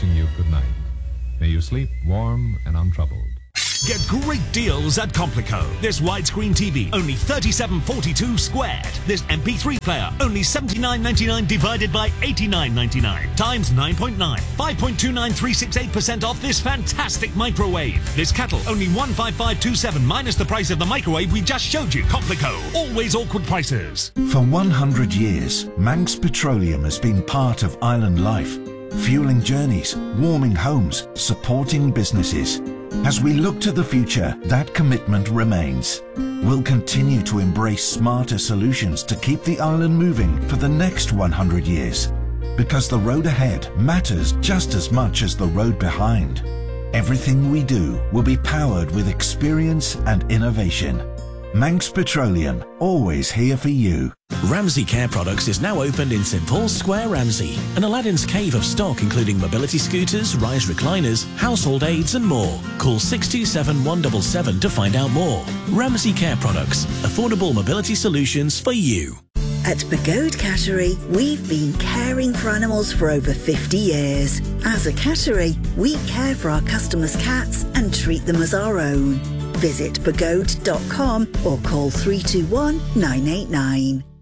wishing you good night. May you sleep warm and untroubled. Get great deals at Complico. This widescreen TV, only $37.42 squared. This MP3 player, only $79.99 divided by $89.99 times 9.9. 5.29368% off this fantastic microwave. This kettle, only $155.27 minus the price of the microwave we just showed you. Complico, always awkward prices. For 100 years, Manx Petroleum has been part of island life, fueling journeys, warming homes, supporting businesses. As we look to the future, that commitment remains. We'll continue to embrace smarter solutions to keep the island moving for the next 100 years. Because the road ahead matters just as much as the road behind. Everything we do will be powered with experience and innovation. Manx Petroleum, always here for you. Ramsey Care Products is now opened in St Paul's Square, Ramsey. An Aladdin's cave of stock including mobility scooters, rise recliners, household aids and more. Call 627 177 to find out more. Ramsey Care Products, affordable mobility solutions for you. At Pagode Cattery, we've been caring for animals for over 50 years. As a cattery, we care for our customers' cats and treat them as our own. Visit pagode.com or call 321 989.